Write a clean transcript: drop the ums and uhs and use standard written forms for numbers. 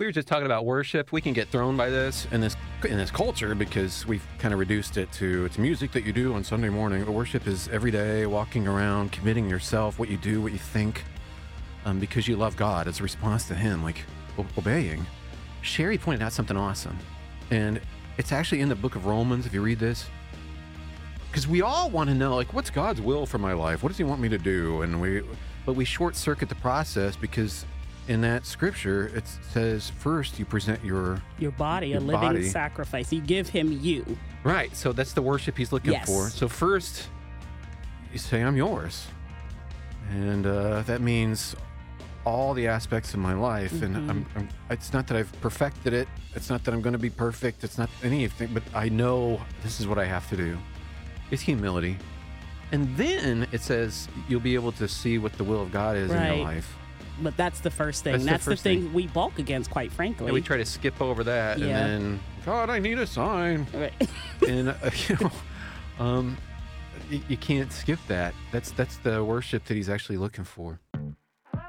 we were just talking about worship. We can get thrown by this in this culture because we've kind of reduced it to it's music that you do on Sunday morning. But worship is every day, walking around, committing yourself, what you do, what you think, because you love God. It's a response to Him, like obeying. Sherry pointed out something awesome, and it's actually in the book of Romans. If you read this, because we all want to know, like, what's God's will for my life? What does He want me to do? But we short circuit the process because in that scripture, it says first you present your body, a living body. sacrifice. You give Him you. Right. So that's the worship He's looking Yes. for. So first, you say, I'm yours. And that means all the aspects of my life. Mm-hmm. And it's not that I've perfected it. It's not that I'm going to be perfect. It's not anything, but I know this is what I have to do. It's humility. And then it says you'll be able to see what the will of God is in Right. your life. But that's the first thing. That's the That's the first thing thing. we bulk against, quite frankly. And we try to skip over that, Yeah. and then God, I need a sign, Right. and you can't skip that. That's the worship that He's actually looking for.